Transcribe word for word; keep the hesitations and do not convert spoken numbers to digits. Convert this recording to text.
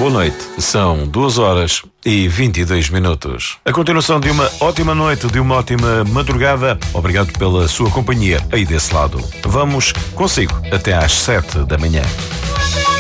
Boa noite, são duas horas e vinte e dois minutos. A continuação de uma ótima noite, de uma ótima madrugada. Obrigado pela sua companhia aí desse lado. Vamos consigo até às sete da manhã.